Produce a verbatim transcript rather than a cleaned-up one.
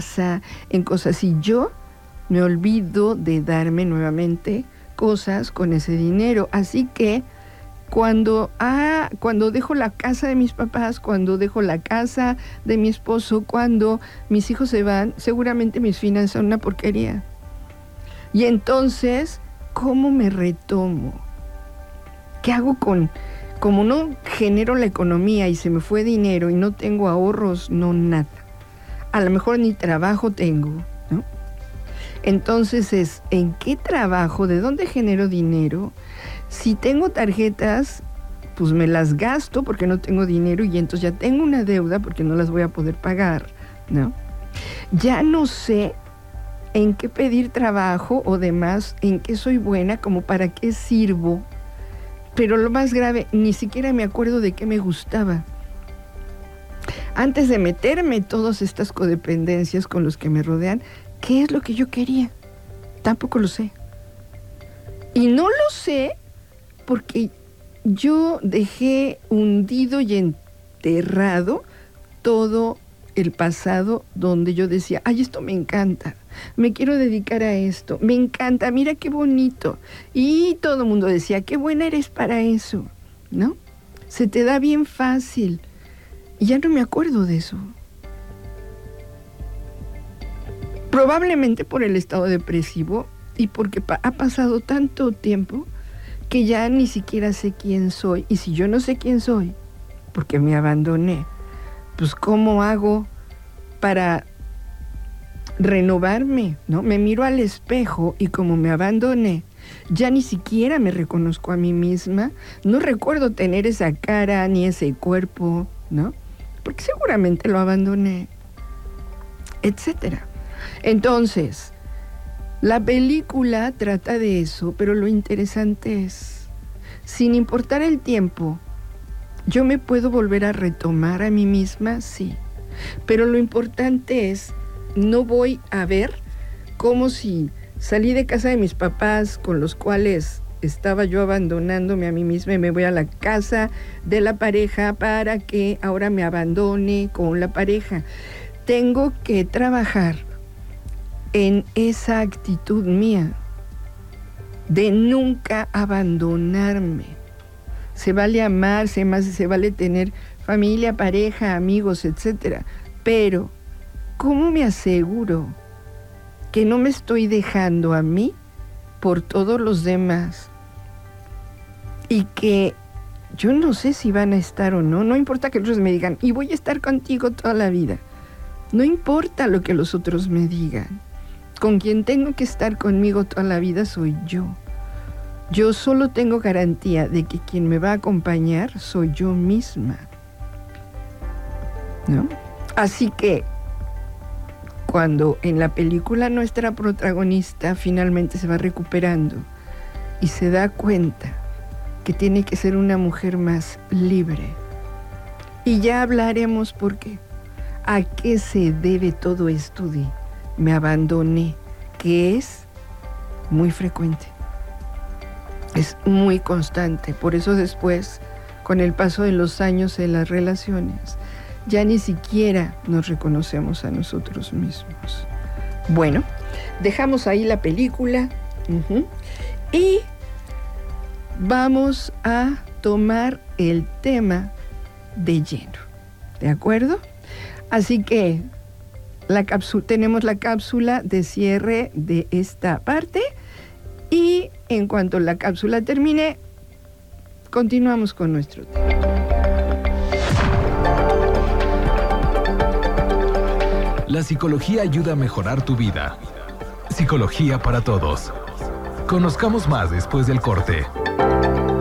casa, en cosas, y yo me olvido de darme nuevamente cosas con ese dinero. Así que cuando, ah, cuando dejo la casa de mis papás, cuando dejo la casa de mi esposo, cuando mis hijos se van, seguramente mis finanzas son una porquería. Y entonces, ¿cómo me retomo? ¿Qué hago con...? Como no genero la economía y se me fue dinero y no tengo ahorros, no nada. A lo mejor ni trabajo tengo, ¿no? Entonces es, ¿en qué trabajo? ¿De dónde genero dinero? Si tengo tarjetas, pues me las gasto porque no tengo dinero y entonces ya tengo una deuda porque no las voy a poder pagar, ¿no? Ya no sé en qué pedir trabajo o demás, en qué soy buena, como para qué sirvo. Pero lo más grave, ni siquiera me acuerdo de qué me gustaba. Antes de meterme todas estas codependencias con los que me rodean, ¿qué es lo que yo quería? Tampoco lo sé. Y no lo sé porque yo dejé hundido y enterrado todo el pasado donde yo decía, ay, esto me encanta, me quiero dedicar a esto, me encanta, mira qué bonito. Y todo el mundo decía, qué buena eres para eso, ¿no? Se te da bien fácil. Y ya no me acuerdo de eso. Probablemente por el estado depresivo y porque pa- ha pasado tanto tiempo que ya ni siquiera sé quién soy. Y si yo no sé quién soy, porque me abandoné, pues ¿cómo hago para renovarme, ¿no? Me miro al espejo y como me abandoné, ya ni siquiera me reconozco a mí misma, no recuerdo tener esa cara ni ese cuerpo, ¿no? Porque seguramente lo abandoné, etcétera. Entonces, la película trata de eso, pero lo interesante es, sin importar el tiempo, ¿yo me puedo volver a retomar a mí misma? Sí. Pero lo importante es, no voy a ver como si salí de casa de mis papás, con los cuales estaba yo abandonándome a mí misma, y me voy a la casa de la pareja para que ahora me abandone con la pareja. Tengo que trabajar en esa actitud mía de nunca abandonarme. Se vale amar, se, más, se vale tener familia, pareja, amigos, etcétera. Pero, ¿cómo me aseguro que no me estoy dejando a mí por todos los demás? Y que yo no sé si van a estar o no. No importa que los otros me digan, y voy a estar contigo toda la vida. No importa lo que los otros me digan. Con quien tengo que estar conmigo toda la vida soy yo. Yo solo tengo garantía de que quien me va a acompañar soy yo misma, ¿no? Así que cuando en la película nuestra protagonista finalmente se va recuperando y se da cuenta que tiene que ser una mujer más libre, y ya hablaremos por qué, a qué se debe todo esto de me abandoné, que es muy frecuente. Es muy constante, por eso después, con el paso de los años en las relaciones, ya ni siquiera nos reconocemos a nosotros mismos. Bueno, dejamos ahí la película uh-huh, y vamos a tomar el tema de lleno, ¿de acuerdo? Así que la cápsula, tenemos la cápsula de cierre de esta parte. Y en cuanto la cápsula termine, continuamos con nuestro tema. La psicología ayuda a mejorar tu vida. Psicología para todos. Conozcamos más después del corte.